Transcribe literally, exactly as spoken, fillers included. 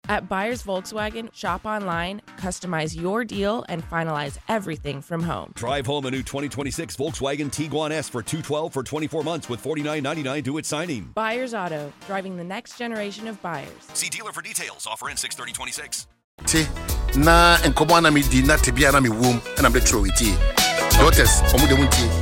At Buyers Volkswagen, shop online, customize your deal, and finalize everything from home. Drive home a new twenty twenty-six Volkswagen Tiguan S for two hundred twelve dollars for twenty-four months with forty-nine ninety-nine due at signing. Buyers Auto, driving the next generation of buyers. See dealer for details. Offer ends six thirty twenty-six. T na enkomo na mi di na tebia na mi wom na me throw it. Daughters, omu de wunti.